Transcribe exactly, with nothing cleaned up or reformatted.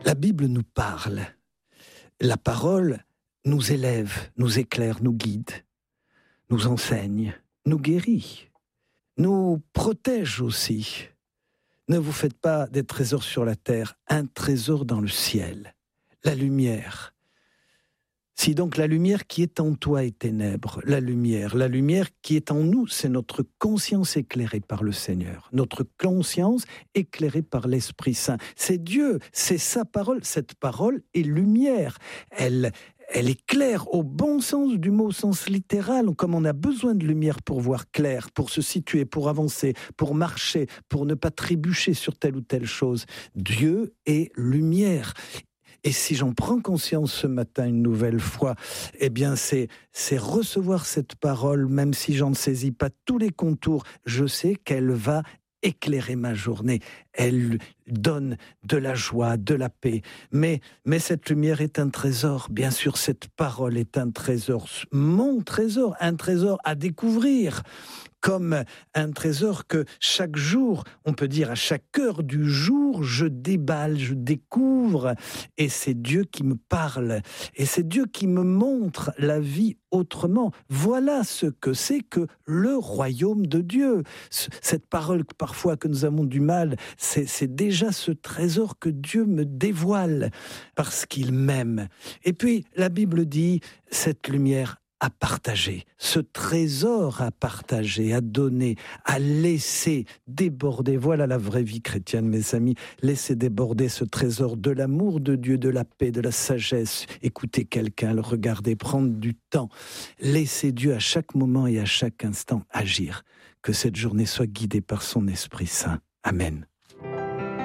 La Bible nous parle. La parole nous élève, nous éclaire, nous guide, nous enseigne, nous guérit, nous protège aussi. Ne vous faites pas des trésors sur la terre, un trésor dans le ciel, la lumière. Si donc la lumière qui est en toi est ténèbres, la lumière, la lumière qui est en nous, c'est notre conscience éclairée par le Seigneur, notre conscience éclairée par l'Esprit Saint. C'est Dieu, c'est sa parole, cette parole est lumière, elle, elle éclaire au bon sens du mot, au sens littéral, comme on a besoin de lumière pour voir clair, pour se situer, pour avancer, pour marcher, pour ne pas trébucher sur telle ou telle chose. Dieu est lumière. Et si j'en prends conscience ce matin une nouvelle fois, eh bien c'est, c'est recevoir cette parole, même si j'en saisis pas tous les contours, je sais qu'elle va éclairer ma journée. Elle donne de la joie, de la paix. Mais, mais cette lumière est un trésor. Bien sûr, cette parole est un trésor. Mon trésor, un trésor à découvrir. Comme un trésor que chaque jour, on peut dire à chaque heure du jour, je déballe, je découvre. Et c'est Dieu qui me parle. Et c'est Dieu qui me montre la vie autrement. Voilà ce que c'est que le royaume de Dieu. Cette parole parfois que nous avons du mal, c'est, c'est déjà ce trésor que Dieu me dévoile parce qu'il m'aime. Et puis, la Bible dit, cette lumière à partager, ce trésor à partager, à donner, à laisser déborder. Voilà la vraie vie chrétienne, mes amis. Laisser déborder ce trésor de l'amour de Dieu, de la paix, de la sagesse. Écouter quelqu'un, le regarder, prendre du temps. Laisser Dieu à chaque moment et à chaque instant agir. Que cette journée soit guidée par son Esprit Saint. Amen.